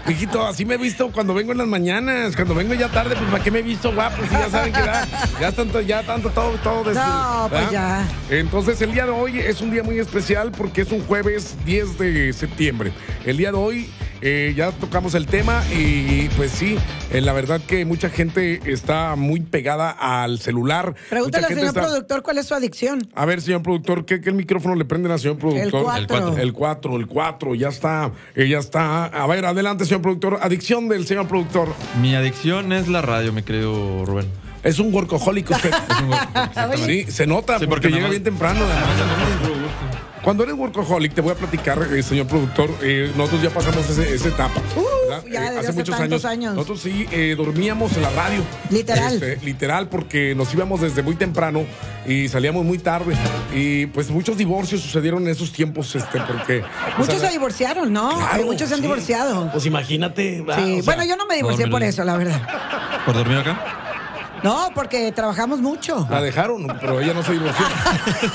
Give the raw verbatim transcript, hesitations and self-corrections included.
Mijito, así me he visto cuando vengo en las mañanas. Cuando vengo ya tarde, pues ¿para qué me he visto guapo? Si ya saben que ya, ya tanto, ya tanto, todo, todo. Desde, no, pues ¿verdad? ya. Entonces, el día de hoy es un día muy especial porque es un jueves diez de septiembre. El día de hoy eh, ya tocamos el tema y pues sí, eh, la verdad que mucha gente está muy pegada al celular. Pregúntale al señor está... productor cuál es su adicción. A ver, señor productor, ¿qué, qué el micrófono le prenden al señor productor? El cuatro. El cuatro, el cuatro, ya está, eh, ya está. A ver, adelante, señor productor. Adicción del señor productor. Mi adicción es la radio, mi querido Rubén. Es un workaholic usted. Es un workaholic. Sí, se nota Sí, porque, porque llega nada más- bien temprano. Cuando eres workaholic, te voy a platicar, eh, señor productor, eh, nosotros ya pasamos ese, esa etapa. ¿verdad? ya Eh, desde hace tantos años. Nosotros sí eh, dormíamos en la radio. Literal. Este, literal, porque nos íbamos desde muy temprano y salíamos muy tarde. Y pues muchos divorcios sucedieron en esos tiempos, este, porque... Muchos o sea, se divorciaron, ¿no? claro, Muchos se han sí. divorciado. Pues imagínate. ¿verdad? Sí. O sea, Bueno, yo no me divorcié no, por hombre. eso, la verdad. ¿Por dormir acá? No, porque trabajamos mucho. La dejaron, pero ella no se divorció.